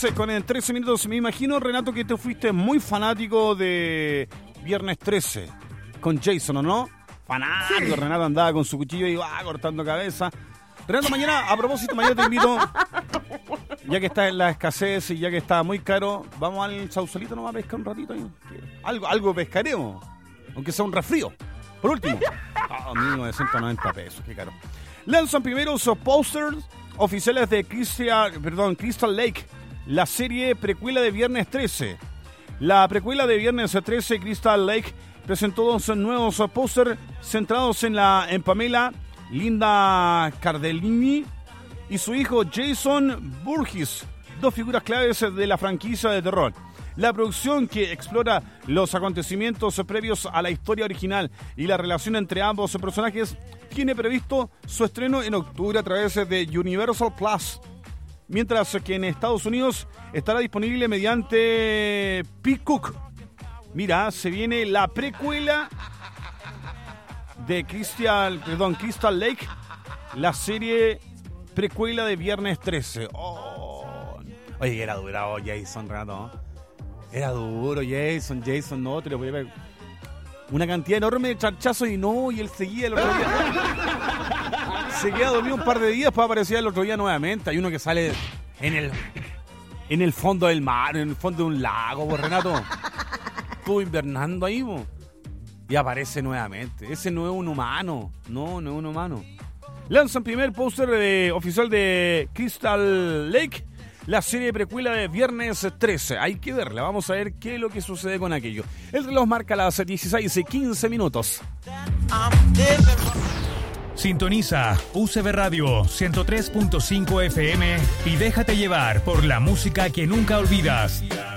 10:13 minutos. Me imagino, Renato, que te fuiste muy fanático de Viernes 13 con Jason, ¿o no? Fanático, sí. Renato andaba con su cuchillo y cortando cabeza. Renato, mañana, a propósito, mañana te invito, ya que está en la escasez y ya que está muy caro, vamos al Sausalito nomás a pescar un ratito. Algo pescaremos, aunque sea un resfrío. Por último, 1.990 pesos, qué caro. Lanzan primeros posters oficiales de Crystal Lake, la serie precuela de Viernes 13. La precuela de Viernes 13, Crystal Lake, presentó 2 nuevos pósters centrados en Pamela, Linda Cardellini y su hijo Jason Voorhees, 2 figuras claves de la franquicia de terror. La producción, que explora los acontecimientos previos a la historia original y la relación entre ambos personajes, tiene previsto su estreno en octubre a través de Universal Plus, mientras que en Estados Unidos estará disponible mediante Peacock. Mira, se viene la precuela de Crystal Lake, la serie precuela de Viernes 13. Oye, era duro Jason, Renato. Era duro Jason, no, te lo voy a ver. Una cantidad enorme de charchazos y él seguía el otro día. Se queda dormido un par de días para aparecer el otro día nuevamente. Hay uno que sale en el fondo del mar, en el fondo de un lago, Renato. Estuvo invernando ahí, y aparece nuevamente. Ese no es un humano. No es un humano. Lanzan primer póster oficial de Crystal Lake, la serie precuela de Viernes 13. Hay que verla, vamos a ver qué es lo que sucede con aquello. El reloj marca las 16:15 minutos. Sintoniza UCB Radio 103.5 FM y déjate llevar por la música que nunca olvidas.